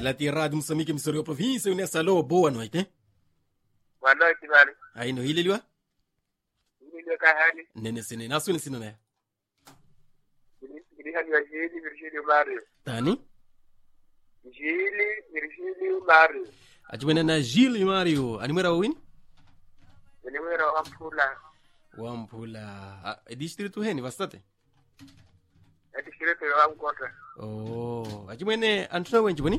ela ti radio Moçambique misori província unessa lo boa noite. Boa noite, mano. Aí no ile liwa? Ile kahali. Nene sene nasu ni sinone. Ili hali Virgílio Mário. Tani? Virgílio Mário. Ajibene na Gilles Mario. Animera win? Animera Wampula. Wampula. Distrito heni bastate? Distrito Wamkota. Oh, ajibene antuna wenji boni?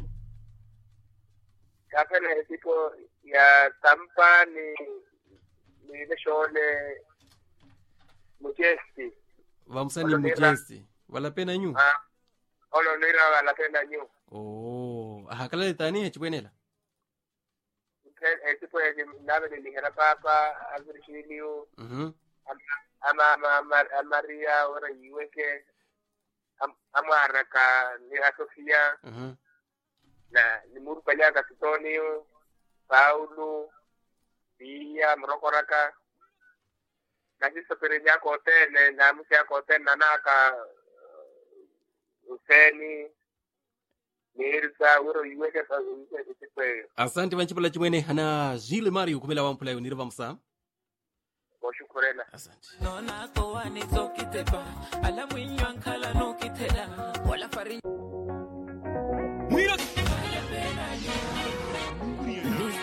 Kapele tipo ya Tampa ni neshole Mujesti. Vamsani Mujesti. Wala pena nyu? Olo nira wala pena nyu. Oh, hakala tani ajibene la. Tipo ya nave de Ligera Papa, Virgílio. Ama Maria ora yueke. Amaraka ni Sofia. Na ni Murpalhaga Antonio, Paulo, Pia, Mrokoraka. Na sisi perenya kote na msia kote na naka Useni Mirza uro yueke sa yueke. Asante vanchipala chimwene hana Gilles Mario kumela wampula yunira vamsa. Shukrani. Asante. Nona toa ni tokitepa ala mwinywa